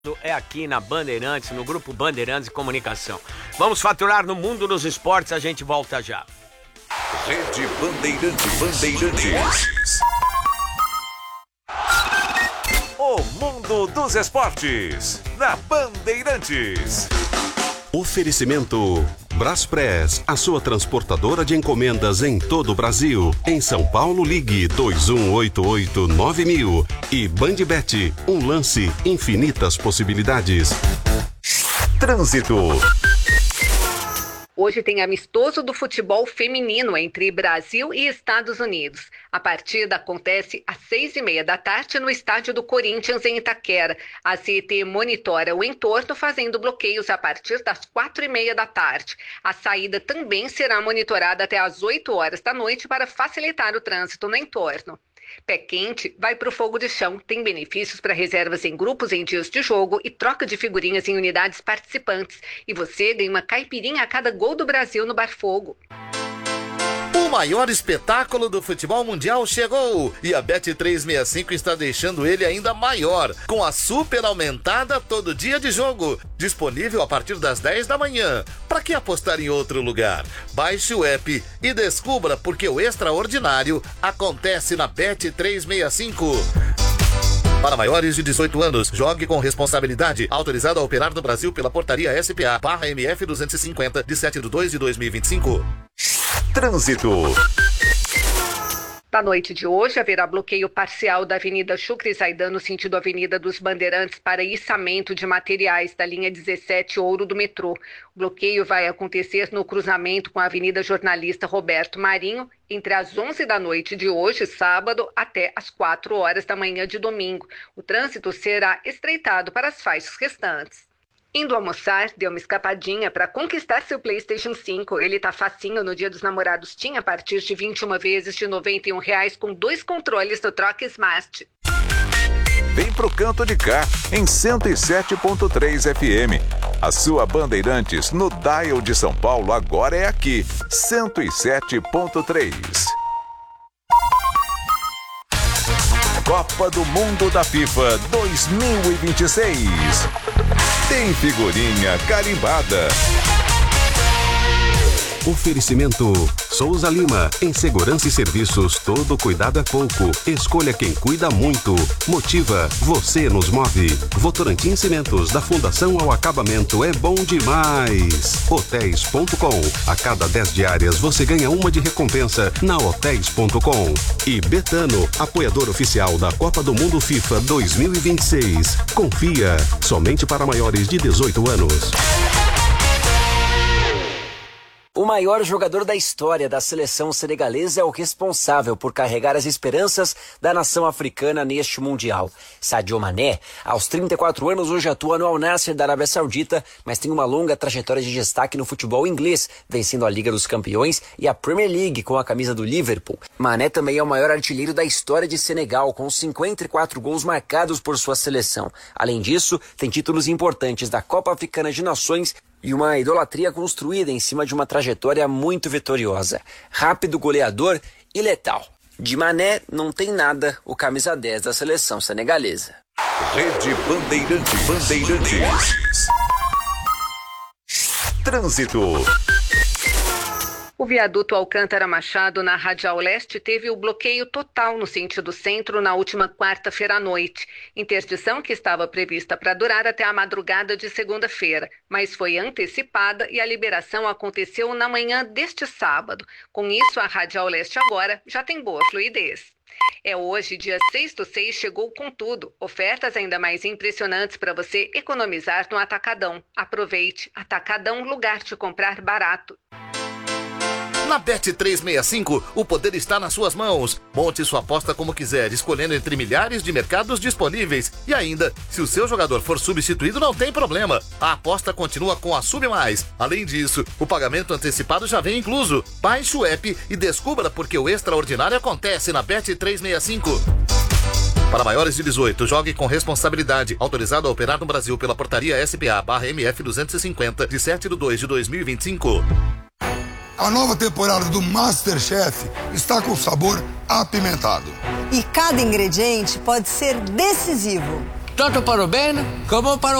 É aqui na Bandeirantes, no Grupo Bandeirantes de Comunicação. Vamos faturar no mundo dos esportes, a gente volta já. Rede Bandeirantes. O mundo dos esportes, na Bandeirantes. Oferecimento Braspress, a sua transportadora de encomendas em todo o Brasil. Em São Paulo, ligue 2188-9000. E Bandbet, um lance, infinitas possibilidades. Trânsito. Hoje tem amistoso do futebol feminino entre Brasil e Estados Unidos. A partida acontece às 6h30 da tarde no estádio do Corinthians, em Itaquera. A CET monitora o entorno, fazendo bloqueios a partir das 4h30 da tarde. A saída também será monitorada até às 8 horas da noite para facilitar o trânsito no entorno. Pé quente vai para o fogo de chão. Tem benefícios para reservas em grupos em dias de jogo e troca de figurinhas em unidades participantes. E você ganha uma caipirinha a cada gol do Brasil no Bar Fogo. O maior espetáculo do futebol mundial chegou e a Bet365 está deixando ele ainda maior, com a super aumentada todo dia de jogo, disponível a partir das 10 da manhã. Para que apostar em outro lugar? Baixe o app e descubra porque o extraordinário acontece na Bet365. Para maiores de 18 anos, jogue com responsabilidade. Autorizado a operar no Brasil pela portaria SPA/MF 250, de 7/2/2025. Trânsito. Na noite de hoje, haverá bloqueio parcial da Avenida Chucre Zaidan, no sentido Avenida dos Bandeirantes, para içamento de materiais da linha 17 Ouro do metrô. O bloqueio vai acontecer no cruzamento com a Avenida Jornalista Roberto Marinho, entre as 11 da noite de hoje, sábado, até as 4 horas da manhã de domingo. O trânsito será estreitado para as faixas restantes. Indo almoçar, deu uma escapadinha para conquistar seu PlayStation 5. Ele tá facinho no Dia dos Namorados. Tinha a partir de 21 vezes de R$ 91 com 2 controles do Troca Smart. Vem pro Canto de Cá, em 107.3 FM. A sua Bandeirantes no dial de São Paulo agora é aqui, 107.3. Copa do Mundo da FIFA 2026. Tem figurinha carimbada. Oferecimento Souza Lima, em segurança e serviços, todo cuidado é pouco. Escolha quem cuida muito. Motiva, você nos move. Votorantim Cimentos, da fundação ao acabamento, é bom demais. Hotéis.com, a cada 10 diárias você ganha uma de recompensa na Hotéis.com. E Betano, apoiador oficial da Copa do Mundo FIFA 2026. Confia, somente para maiores de 18 anos. O maior jogador da história da seleção senegalesa é o responsável por carregar as esperanças da nação africana neste Mundial. Sadio Mané, aos 34 anos, hoje atua no Al Nassr da Arábia Saudita, mas tem uma longa trajetória de destaque no futebol inglês, vencendo a Liga dos Campeões e a Premier League com a camisa do Liverpool. Mané também é o maior artilheiro da história de Senegal, com 54 gols marcados por sua seleção. Além disso, tem títulos importantes da Copa Africana de Nações e uma idolatria construída em cima de uma trajetória muito vitoriosa. Rápido, goleador e letal. De Mané não tem nada o camisa 10 da seleção senegalesa. Rede Bandeirantes. Trânsito. O viaduto Alcântara Machado, na Radial Leste, teve o bloqueio total no sentido centro na última quarta-feira à noite. Interdição que estava prevista para durar até a madrugada de segunda-feira, mas foi antecipada e a liberação aconteceu na manhã deste sábado. Com isso, a Radial Leste agora já tem boa fluidez. Hoje, dia 6/6, chegou com tudo. Ofertas ainda mais impressionantes para você economizar no Atacadão. Aproveite. Atacadão, lugar de comprar barato. Na Bet365, o poder está nas suas mãos. Monte sua aposta como quiser, escolhendo entre milhares de mercados disponíveis. E ainda, se o seu jogador for substituído, não tem problema. A aposta continua com a Sub Mais. Além disso, o pagamento antecipado já vem incluso. Baixe o app e descubra porque o extraordinário acontece na Bet365. Para maiores de 18, jogue com responsabilidade. Autorizado a operar no Brasil pela portaria SPA/MF 250, de 7/2/2025. A nova temporada do MasterChef está com sabor apimentado. E cada ingrediente pode ser decisivo. tanto para o bem como para